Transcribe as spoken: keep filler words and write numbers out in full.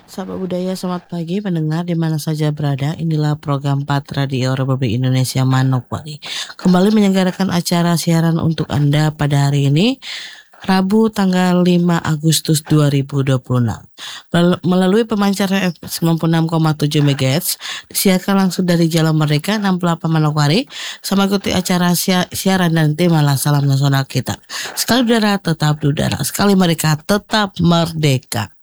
Sahabat budaya, selamat pagi pendengar di mana saja berada. Inilah program empat Radio Republik Indonesia Manokwari. Kembali menyelenggarakan acara siaran untuk Anda pada hari ini, Rabu tanggal lima Agustus dua ribu dua puluh enam. Mel- Melalui pemancaran F M sembilan puluh enam koma tujuh MHz, disiarkan langsung dari Jalan Merdeka enam puluh delapan Manokwari. Sama ikuti acara sia- siaran dan temalah salam nasional kita. Sekali udara tetap di udara, sekali mereka tetap merdeka.